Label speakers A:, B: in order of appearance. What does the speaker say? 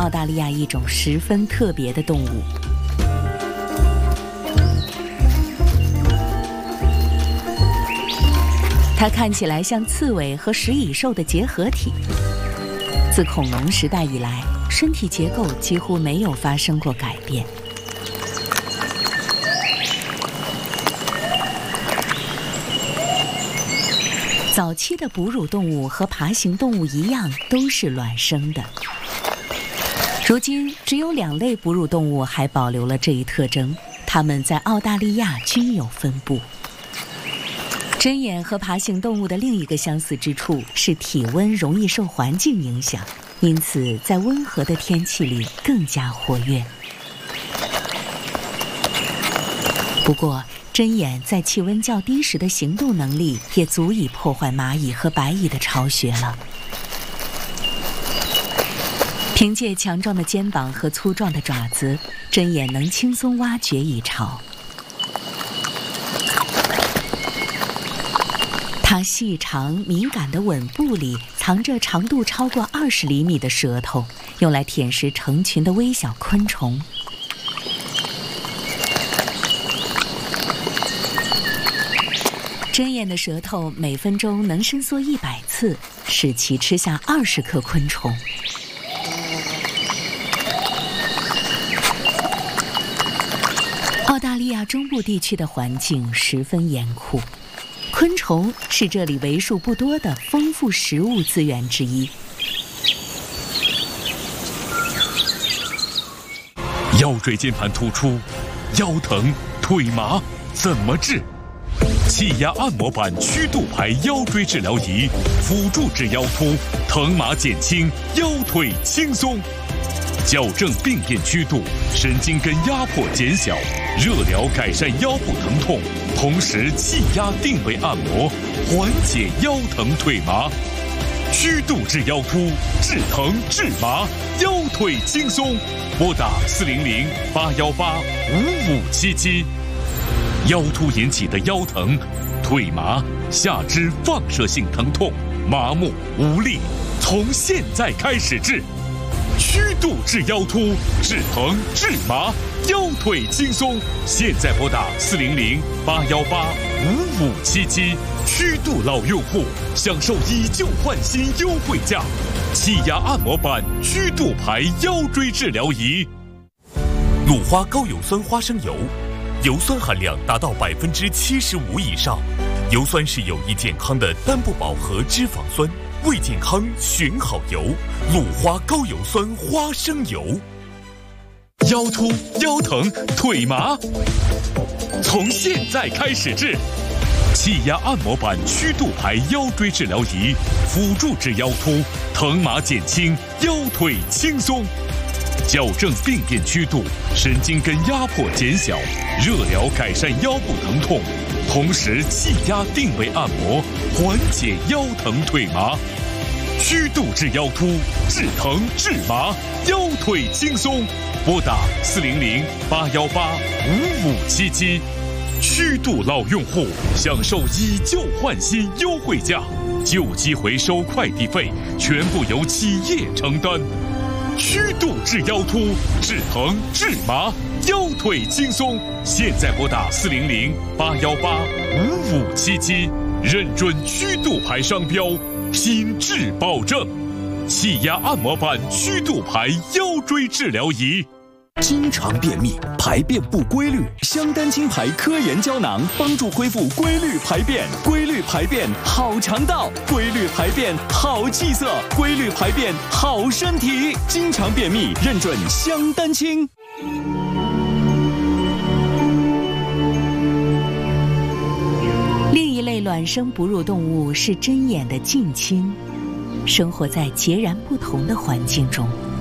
A: 澳大利亚一种十分特别的动物。它看起来像刺猬和食蚁兽的结合体。自恐龙时代以来，身体结构几乎没有发生过改变。早期的哺乳动物和爬行动物一样，都是卵生的。如今，只有2类哺乳动物还保留了这一特征，它们在澳大利亚均有分布。针眼和爬行动物的另一个相似之处是体温容易受环境影响，因此在温和的天气里更加活跃。不过，针眼在气温较低时的行动能力也足以破坏蚂蚁和白蚁的巢穴了。凭借强壮的肩膀和粗壮的爪子，针眼能轻松挖掘蚁巢。它细长敏感的吻部里藏着长度超过20厘米的舌头，用来舔食成群的微小昆虫。针眼的舌头每分钟能伸缩100次，使其吃下20颗昆虫。澳大利亚中部地区的环境十分严酷。昆虫是这里为数不多的丰富食物资源之一。
B: 腰椎间盘突出、腰疼、腿麻怎么治？气压按摩板曲度排腰椎治疗仪，辅助治腰突，疼麻减轻，腰腿轻松。矫正病变曲度，神经根压迫减小，热疗改善腰部疼痛，同时气压定位按摩，缓解腰疼腿麻。曲度治腰突，治疼治麻，腰腿轻松。拨打400-818-5577。腰突引起的腰疼、腿麻、下肢放射性疼痛、麻木无力，从现在开始治。曲度治腰突，治疼治麻，腰腿轻松。现在拨打400-818-5577。曲度老用户享受以旧换新优惠价，气压按摩板曲度排腰椎治疗仪。
C: 鲁花高油酸花生油，油酸含量达到75%以上。油酸是有益健康的单不饱和脂肪酸，为健康选好油。鲁花高油酸花生油。
B: 腰突、腰疼、腿麻，从现在开始治。气压按摩板曲度排腰椎治疗仪，辅助治腰突，疼麻减轻，腰腿轻松。矫正病变曲度，神经根压迫减小，热疗改善腰部疼痛，同时气压定位按摩，缓解腰疼腿麻。曲度治腰突，治疼治麻，腰腿轻松。拨打400-818-5577。曲度老用户享受以旧换新优惠价，旧机回收快递费全部由企业承担。曲度治腰突，治疼治麻，腰腿轻松。现在拨打400-818-5577，认准曲度牌商标，品质保证。气压按摩板曲度牌腰椎治疗仪。
D: 经常便秘、排便不规律，香丹青牌科研胶囊帮助恢复规律排便。规律排便好肠道，规律排便好气色，规律排便好身体。经常便秘，认准香丹青。
A: 另一类卵生哺乳动物是针眼的近亲，生活在截然不同的环境中。